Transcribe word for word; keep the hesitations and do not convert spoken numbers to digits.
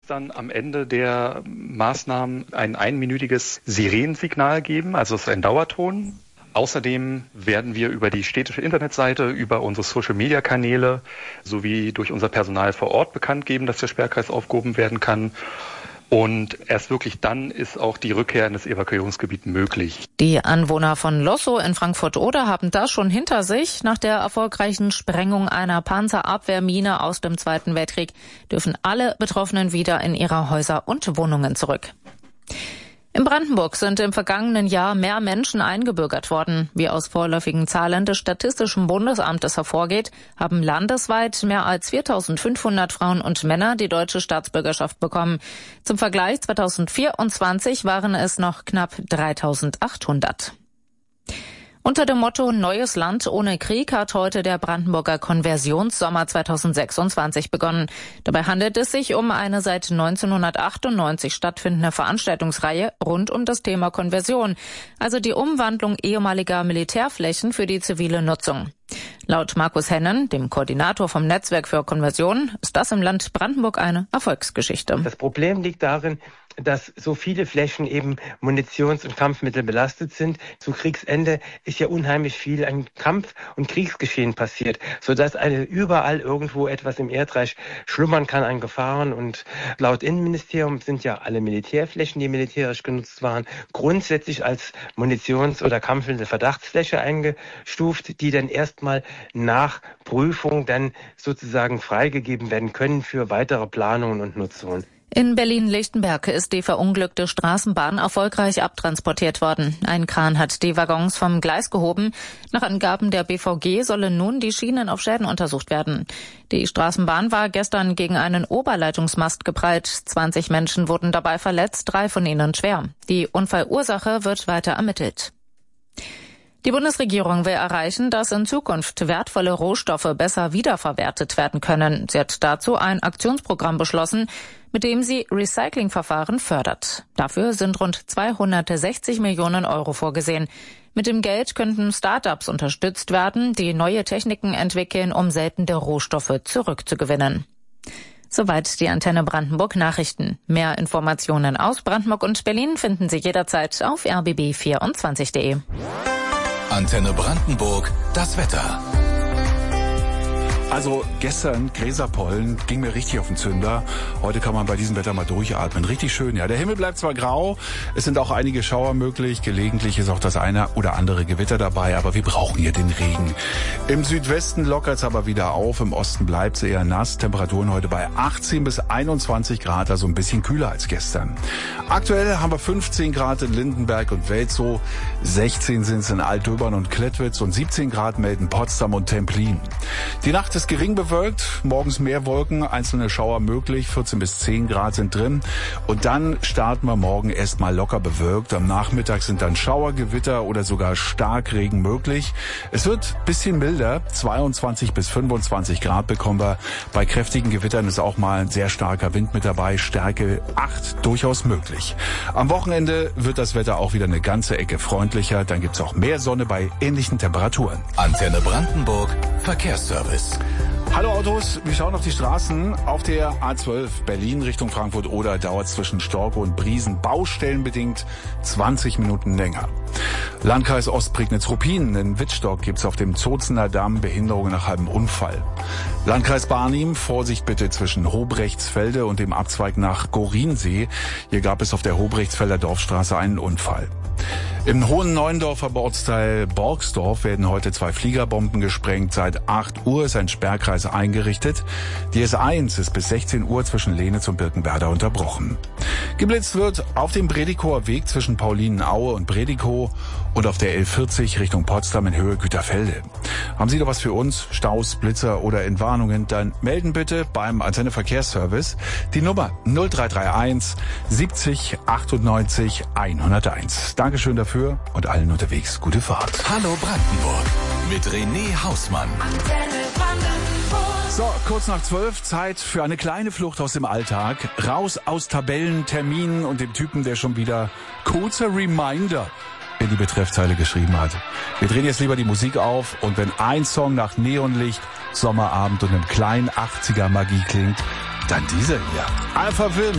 dann am Ende der Maßnahmen ein einminütiges Sirenensignal geben, also es ist ein Dauerton. Außerdem werden wir über die städtische Internetseite, über unsere Social-Media-Kanäle sowie durch unser Personal vor Ort bekannt geben, dass der Sperrkreis aufgehoben werden kann. Und erst wirklich dann ist auch die Rückkehr in das Evakuierungsgebiet möglich. Die Anwohner von Lossow in Frankfurt-Oder haben das schon hinter sich. Nach der erfolgreichen Sprengung einer Panzerabwehrmine aus dem Zweiten Weltkrieg dürfen alle Betroffenen wieder in ihre Häuser und Wohnungen zurück. In Brandenburg sind im vergangenen Jahr mehr Menschen eingebürgert worden. Wie aus vorläufigen Zahlen des Statistischen Bundesamtes hervorgeht, haben landesweit mehr als viertausendfünfhundert Frauen und Männer die deutsche Staatsbürgerschaft bekommen. Zum Vergleich zweitausendvierundzwanzig waren es noch knapp dreitausendachthundert. Unter dem Motto Neues Land ohne Krieg hat heute der Brandenburger Konversionssommer zweitausendsechsundzwanzig begonnen. Dabei handelt es sich um eine seit neunzehnhundertachtundneunzig stattfindende Veranstaltungsreihe rund um das Thema Konversion, also die Umwandlung ehemaliger Militärflächen für die zivile Nutzung. Laut Markus Hennen, dem Koordinator vom Netzwerk für Konversion, ist das im Land Brandenburg eine Erfolgsgeschichte. Das Problem liegt darin, dass so viele Flächen eben Munitions- und Kampfmittel belastet sind. Zu Kriegsende ist ja unheimlich viel an Kampf- und Kriegsgeschehen passiert, sodass eine überall irgendwo etwas im Erdreich schlummern kann an Gefahren. Und laut Innenministerium sind ja alle Militärflächen, die militärisch genutzt waren, grundsätzlich als Munitions- oder Kampfmittel-Verdachtsfläche eingestuft, die dann erstmal nach Prüfung dann sozusagen freigegeben werden können für weitere Planungen und Nutzungen. In Berlin-Lichtenberg ist die verunglückte Straßenbahn erfolgreich abtransportiert worden. Ein Kran hat die Waggons vom Gleis gehoben. Nach Angaben der B V G sollen nun die Schienen auf Schäden untersucht werden. Die Straßenbahn war gestern gegen einen Oberleitungsmast geprallt. zwanzig Menschen wurden dabei verletzt, drei von ihnen schwer. Die Unfallursache wird weiter ermittelt. Die Bundesregierung will erreichen, dass in Zukunft wertvolle Rohstoffe besser wiederverwertet werden können. Sie hat dazu ein Aktionsprogramm beschlossen, mit dem sie Recyclingverfahren fördert. Dafür sind rund zweihundertsechzig Millionen Euro vorgesehen. Mit dem Geld könnten Start-ups unterstützt werden, die neue Techniken entwickeln, um seltene Rohstoffe zurückzugewinnen. Soweit die Antenne Brandenburg Nachrichten. Mehr Informationen aus Brandenburg und Berlin finden Sie jederzeit auf r b b vierundzwanzig punkt d e. Antenne Brandenburg, das Wetter. Also gestern Gräserpollen ging mir richtig auf den Zünder. Heute kann man bei diesem Wetter mal durchatmen. Richtig schön, ja. Der Himmel bleibt zwar grau, es sind auch einige Schauer möglich. Gelegentlich ist auch das eine oder andere Gewitter dabei, aber wir brauchen hier den Regen. Im Südwesten lockert es aber wieder auf, im Osten bleibt es eher nass. Temperaturen heute bei achtzehn bis einundzwanzig Grad, also ein bisschen kühler als gestern. Aktuell haben wir fünfzehn Grad in Lindenberg und Welzow, sechzehn sind es in Altdöbern und Klettwitz und siebzehn Grad melden Potsdam und Templin. Die Nacht ist gering bewölkt, morgens mehr Wolken, einzelne Schauer möglich, vierzehn bis zehn Grad sind drin. Und dann starten wir morgen erstmal locker bewölkt. Am Nachmittag sind dann Schauer, Gewitter oder sogar Starkregen möglich. Es wird ein bisschen milder, zweiundzwanzig bis fünfundzwanzig Grad bekommen wir. Bei kräftigen Gewittern ist auch mal ein sehr starker Wind mit dabei, Stärke acht durchaus möglich. Am Wochenende wird das Wetter auch wieder eine ganze Ecke freundlicher, dann gibt's auch mehr Sonne bei ähnlichen Temperaturen. Antenne Brandenburg, Verkehrsservice. Hallo Autos, wir schauen auf die Straßen. Auf der A zwölf Berlin Richtung Frankfurt-Oder dauert es zwischen Storkow und Briesen baustellenbedingt zwanzig Minuten länger. Landkreis Ostprignitz-Ruppin in Wittstock gibt's auf dem Zozener Damm Behinderungen nach halbem Unfall. Landkreis Barnim, Vorsicht bitte zwischen Hobrechtsfelde und dem Abzweig nach Gorinsee. Hier gab es auf der Hobrechtsfelder Dorfstraße einen Unfall. Im Hohen Neuendorfer Ortsteil Borgsdorf werden heute zwei Fliegerbomben gesprengt. Seit acht Uhr ist ein Sperrkreis eingerichtet. Die S eins ist bis sechzehn Uhr zwischen Lenitz und Birkenwerder unterbrochen. Geblitzt wird auf dem Bredikower Weg zwischen Paulinenaue und Bredikow und auf der L vierzig Richtung Potsdam in Höhe Güterfelde. Haben Sie da was für uns? Staus, Blitzer oder Entwarnungen? Dann melden bitte beim Antenne Verkehrsservice die Nummer null drei drei eins siebzig achtundneunzig hunderteins. Dankeschön dafür und allen unterwegs gute Fahrt. Hallo Brandenburg mit René Hausmann. Antenne Brandenburg. So, kurz nach zwölf, Zeit für eine kleine Flucht aus dem Alltag. Raus aus Tabellen, Terminen und dem Typen, der schon wieder kurzer Reminder in die Betreffzeile geschrieben hat. Wir drehen jetzt lieber die Musik auf und wenn ein Song nach Neonlicht, Sommerabend und einem kleinen achtziger Magie klingt, dann dieser hier. Alpha Film.